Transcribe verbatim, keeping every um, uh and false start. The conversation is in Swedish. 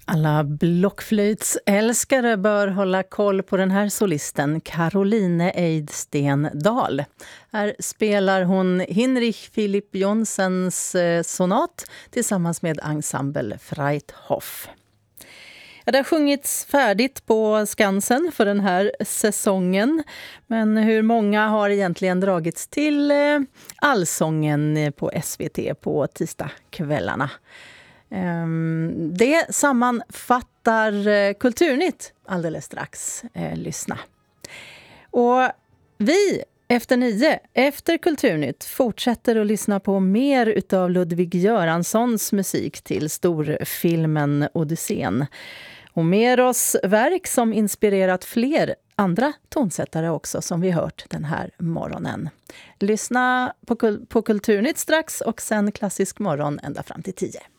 Alla blockflöjtsälskare bör hålla koll på den här solisten, Caroline Eid Stendahl. Här spelar hon Hinrich Philipp Jonsens sonat tillsammans med ensemble Freithof. Ja, det har sjungits färdigt på Skansen för den här säsongen. Men hur många har egentligen dragits till Allsången på S V T på tisdagskvällarna? Det sammanfattar Kulturnytt alldeles strax. Lyssna. Och vi efter nio, efter Kulturnytt, fortsätter att lyssna på mer utav Ludvig Göranssons musik till storfilmen Odysseen. Och med oss verk som inspirerat fler andra tonsättare också, som vi hört den här morgonen. Lyssna på, på Kulturnytt strax och sen Klassisk morgon ända fram till tio.